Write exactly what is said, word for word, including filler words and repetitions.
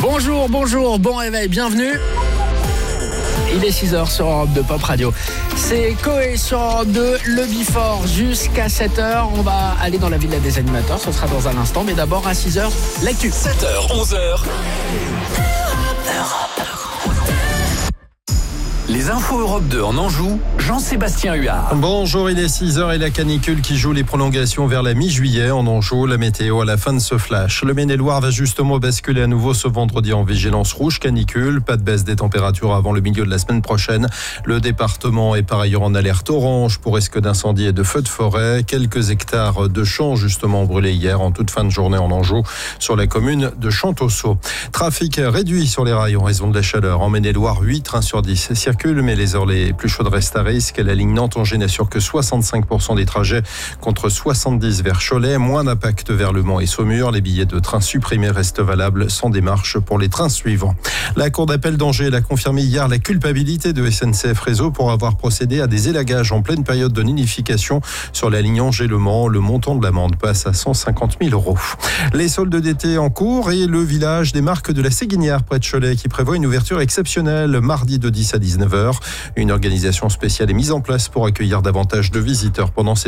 Bonjour, bonjour, bon réveil, bienvenue. Il est six heures sur Europe deux Pop Radio. C'est Coé sur Europe deux, le Before jusqu'à sept heures. On va aller dans la villa des animateurs, ce sera dans un instant. Mais d'abord à six heures, l'actu. sept heures, onze heures. Les infos Europe deux en Anjou, Jean-Sébastien Huard. Bonjour, il est six heures et la canicule qui joue les prolongations vers la mi-juillet en Anjou. La météo à la fin de ce flash. Le Maine-et-Loire va justement basculer à nouveau ce vendredi en vigilance rouge canicule. Pas de baisse des températures avant le milieu de la semaine prochaine. Le département est par ailleurs en alerte orange pour risque d'incendie et de feux de forêt. Quelques hectares de champs justement brûlés hier en toute fin de journée en Anjou sur la commune de Champtoceau. Trafic réduit sur les rails en raison de la chaleur. En Maine-et-Loire, huit trains sur dix circulent. Mais les heures les plus chaudes restent à risque. La ligne Nantes-Angers n'assure que soixante-cinq pour cent des trajets contre soixante-dix vers Cholet. Moins d'impact vers Le Mans et Saumur. Les billets de train supprimés restent valables sans démarche pour les trains suivants. La Cour d'appel d'Angers a confirmé hier la culpabilité de S N C F Réseau pour avoir procédé à des élagages en pleine période de nidification sur la ligne Angers-Le Mans. Le montant de l'amende passe à cent cinquante mille euros. Les soldes d'été en cours et le village des Marques de la Séguinière près de Cholet qui prévoit une ouverture exceptionnelle mardi de dix à dix-neuf heures. Une organisation spéciale est mise en place pour accueillir davantage de visiteurs pendant ces